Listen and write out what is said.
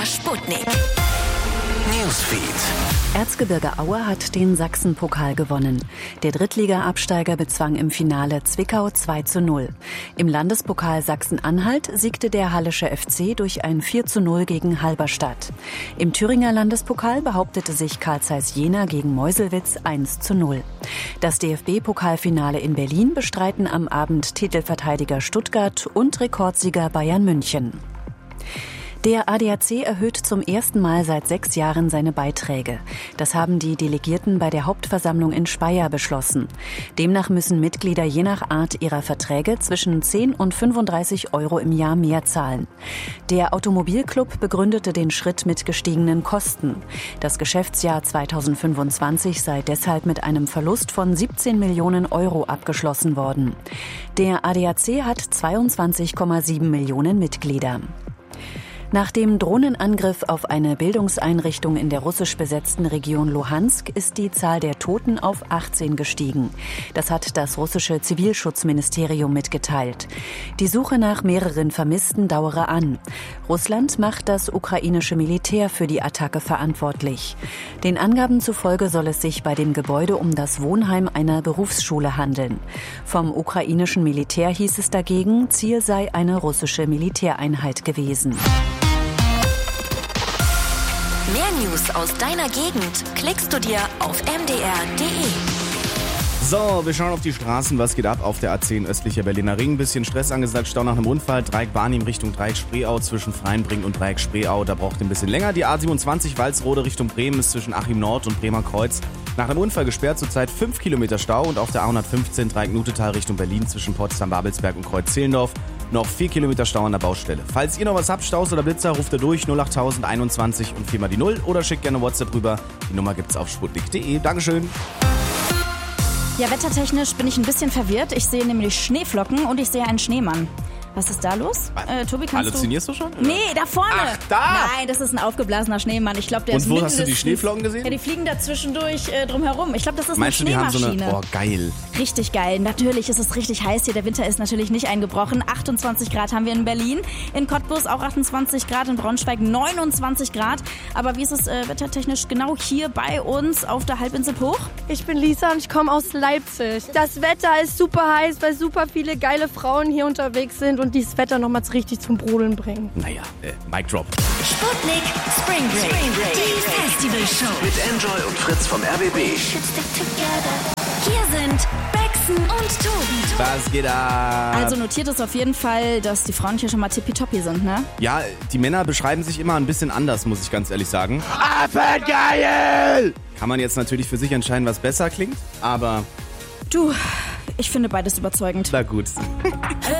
Sputnik Newsfeed. Erzgebirge Aue hat den Sachsen-Pokal gewonnen. Der Drittliga-Absteiger bezwang im Finale Zwickau 2:0. Im Landespokal Sachsen-Anhalt siegte der Hallische FC durch ein 4:0 gegen Halberstadt. Im Thüringer Landespokal behauptete sich Carl Zeiss Jena gegen Meuselwitz 1:0. Das DFB-Pokalfinale in Berlin bestreiten am Abend Titelverteidiger Stuttgart und Rekordsieger Bayern München. Der ADAC erhöht zum ersten Mal seit 6 Jahren seine Beiträge. Das haben die Delegierten bei der Hauptversammlung in Speyer beschlossen. Demnach müssen Mitglieder je nach Art ihrer Verträge zwischen 10 und 35 Euro im Jahr mehr zahlen. Der Automobilclub begründete den Schritt mit gestiegenen Kosten. Das Geschäftsjahr 2025 sei deshalb mit einem Verlust von 17 Millionen Euro abgeschlossen worden. Der ADAC hat 22,7 Millionen Mitglieder. Nach dem Drohnenangriff auf eine Bildungseinrichtung in der russisch besetzten Region Luhansk ist die Zahl der Toten auf 18 gestiegen. Das hat das russische Zivilschutzministerium mitgeteilt. Die Suche nach mehreren Vermissten dauere an. Russland macht das ukrainische Militär für die Attacke verantwortlich. Den Angaben zufolge soll es sich bei dem Gebäude um das Wohnheim einer Berufsschule handeln. Vom ukrainischen Militär hieß es dagegen, Ziel sei eine russische Militäreinheit gewesen. Mehr News aus deiner Gegend klickst du dir auf mdr.de. So, wir schauen auf die Straßen. Was geht ab auf der A10 östlicher Berliner Ring? Bisschen Stress angesagt, Stau nach einem Unfall. Dreieck Barnim Richtung Dreieck Spreeau zwischen Freienbring und Dreieck Spreeau. Da braucht ein bisschen länger. Die A27 Walsrode Richtung Bremen ist zwischen Achim Nord und Bremer Kreuz nach einem Unfall gesperrt. Zurzeit 5 Kilometer Stau. Und auf der A115 Dreieck Nutetal Richtung Berlin zwischen Potsdam-Babelsberg und Kreuz-Zehlendorf noch 4 Kilometer Stau an der Baustelle. Falls ihr noch was habt, Staus oder Blitzer, ruft ihr durch 08000 21 und 4 mal die 0 oder schickt gerne WhatsApp rüber. Die Nummer gibt's auf sputnik.de. Dankeschön. Ja, wettertechnisch bin ich ein bisschen verwirrt. Ich sehe nämlich Schneeflocken und ich sehe einen Schneemann. Was ist da los? Tobi, kannst Halluzinierst du schon? Oder? Nee, da vorne. Ach, da! Nein, das ist ein aufgeblasener Schneemann. Ich glaube, der ist Und wo mindestens... hast du die Schneeflocken gesehen? Ja, die fliegen da zwischendurch drumherum. Ich glaube, das ist Meinst eine du, die haben Schneemaschine. so eine... Oh, geil. Richtig geil. Natürlich ist es richtig heiß hier. Der Winter ist natürlich nicht eingebrochen. 28 Grad haben wir in Berlin. In Cottbus auch 28 Grad. In Braunschweig 29 Grad. Aber wie ist es wettertechnisch genau hier bei uns auf der Halbinsel Hoch? Ich bin Lisa und ich komme aus Leipzig. Das Wetter ist super heiß, weil super viele geile Frauen hier unterwegs sind und dieses Wetter nochmal richtig zum Brodeln bringen. Naja, Mic Drop. Sputnik Spring Break. Die Festivalshow. Mit Enjoy und Fritz vom RBB. Hier sind Bexen und Tobi. Was geht ab? Also notiert es auf jeden Fall, dass die Frauen hier schon mal tippitoppi sind, ne? Ja, die Männer beschreiben sich immer ein bisschen anders, muss ich ganz ehrlich sagen. Affengeil! Kann man jetzt natürlich für sich entscheiden, was besser klingt, aber... Du, ich finde beides überzeugend. Na gut.